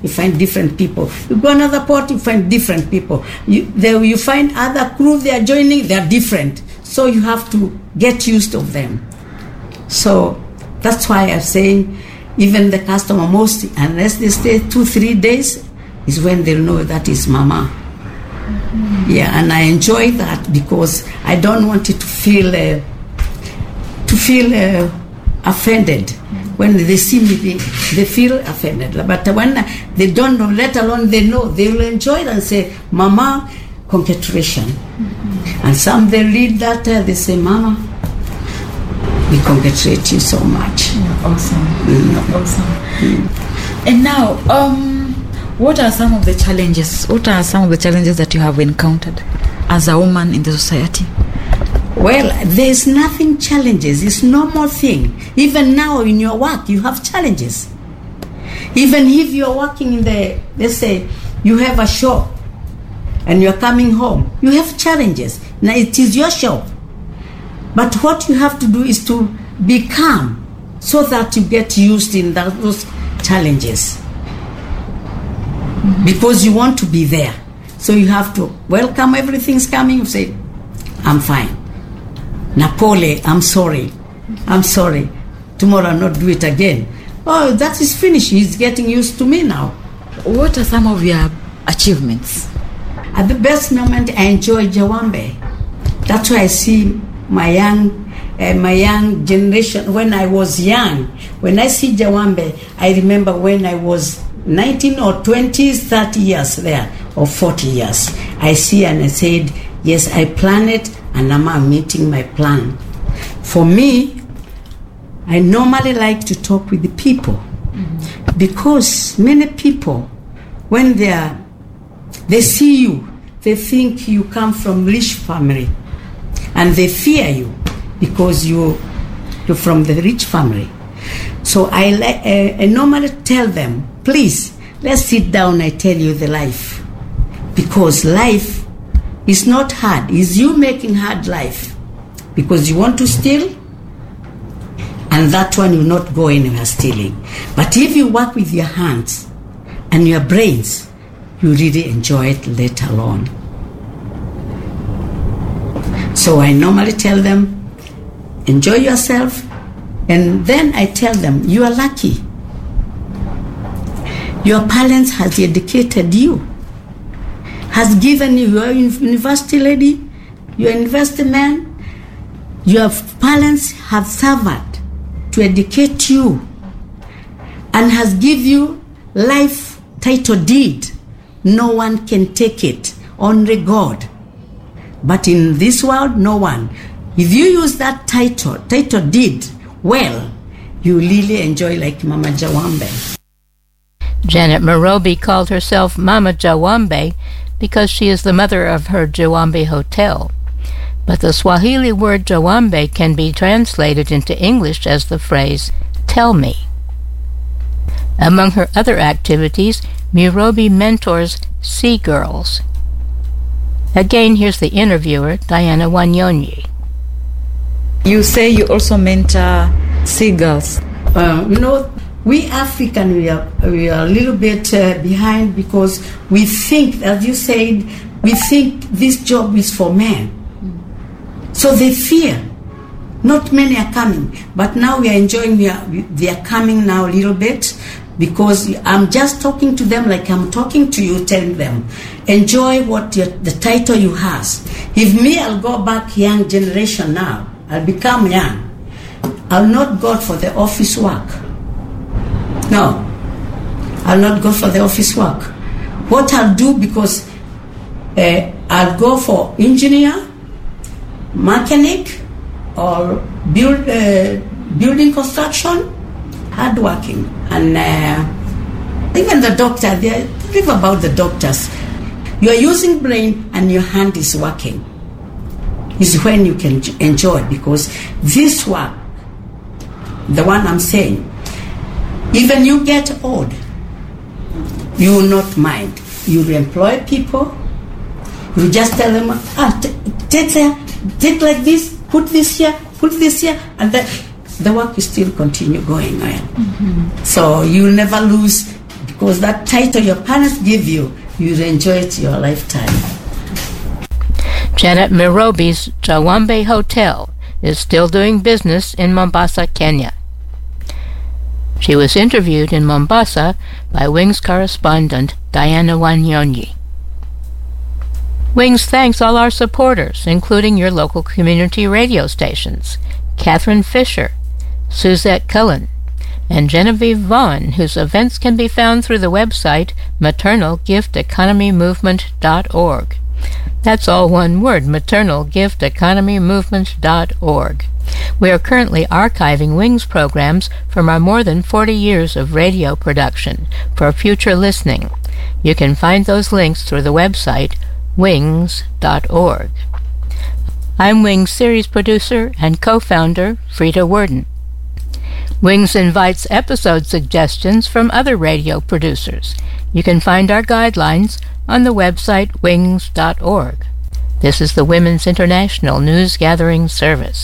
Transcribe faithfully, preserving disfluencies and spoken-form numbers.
you find different people. You go another port, you find different people. You, there you find other crew, they are joining, they are different. So you have to get used to them. So that's why I'm saying, even the customer, most, unless they stay two, three days, is when they'll know that is Mama. Mm-hmm. Yeah, and I enjoy that because I don't want it to feel uh, to feel uh, offended. Mm-hmm. When they see me, they, they feel offended. But when they don't know, let alone they know, they will enjoy it and say, Mama, congratulations. Mm-hmm. And some they read that, uh, they say, Mama, we congratulate you so much. Yeah, awesome. Mm. Awesome. Mm. And now, um, what are some of the challenges? What are some of the challenges that you have encountered as a woman in the society? Well, there's nothing challenges. It's normal thing. Even now in your work, you have challenges. Even if you're working in the, let's say, you have a shop and you're coming home, you have challenges. Now it is your shop. But what you have to do is to be calm so that you get used in that, those challenges. Mm-hmm. Because you want to be there. So you have to welcome everything's coming. You say, I'm fine. Napoli, I'm sorry. I'm sorry. Tomorrow I'll not do it again. Oh, that is finished. He's getting used to me now. What are some of your achievements? At the best moment, I enjoy Jawambe. That's why I see my young uh, my young generation. When I was young, when I see Jawambe, I remember when I was nineteen or twenty, thirty years there, or forty years. I see and I said, yes, I plan it and I'm meeting my plan. For me, I normally like to talk with the people. Mm-hmm. Because many people, when they are, they see you, they think you come from rich family. And they fear you because you, you're from the rich family. So I, uh, I normally tell them, please, let's sit down, I tell you the life. Because life is not hard. It's you making hard life. Because you want to steal, and that one will not go anywhere stealing. But if you work with your hands and your brains, you really enjoy it later on. So I normally tell them, enjoy yourself, and then I tell them, you are lucky. Your parents has educated you, has given you, you are a university lady, you are a university man, your parents have served to educate you and has give you life title deed. No one can take it, only God. But in this world, no one. If you use that title, title deed, well, you really enjoy like Mama Jawambe. Janet Murobi called herself Mama Jawambe because she is the mother of her Jawambe Hotel. But the Swahili word Jawambe can be translated into English as the phrase, tell me. Among her other activities, Murobi mentors Sea Girls. Again, here's the interviewer, Diana Wanyonyi. You say you also mentor seagulls. Uh, you know, we African, we are, we are a little bit uh, behind because we think, as you said, we think this job is for men. So they fear. Not many are coming. But now we are enjoying, we are, they are coming now a little bit because I'm just talking to them like I'm talking to you, telling them, enjoy what your, the title you has. If me, I'll go back young generation now. I'll become young. I'll not go for the office work. No. I'll not go for the office work. What I'll do, because uh, I'll go for engineer, mechanic, or build, uh, building construction, hardworking. And uh, even the doctor, they think about the doctors. You are using brain and your hand is working. Is when you can enjoy, because this work, the one I'm saying, even you get old, you will not mind. You will employ people. You just tell them, ah, t- take there, take like this, put this here, put this here, and then the work will still continue going on. Mm-hmm. So you will never lose, because that title your parents give you, you'll enjoy it your lifetime. Janet Mirobi's Jawambe Hotel is still doing business in Mombasa, Kenya. She was interviewed in Mombasa by Wings correspondent Diana Wanyonyi. Wings thanks all our supporters, including your local community radio stations, Catherine Fisher, Suzette Cullen, and Genevieve Vaughn, whose events can be found through the website maternal gift economy movement dot org. That's all one word, maternal gift economy movement dot org. We are currently archiving Wings programs from our more than forty years of radio production for future listening. You can find those links through the website wings dot org. I'm Wings series producer and co-founder Frida Worden. Wings invites episode suggestions from other radio producers. You can find our guidelines on the website wings dot org. This is the Women's International News Gathering Service.